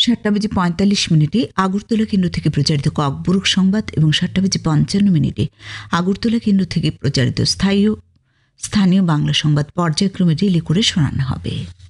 7:45 আগরতলা কেন্দ্র থেকে প্রচারিত ককবরক সংবাদ এবং 7:55 আগরতলা কেন্দ্র থেকে প্রচারিত স্থানীয় বাংলা সংবাদ পর্যায়ক্রমে রিলে করে শোনানো হবে।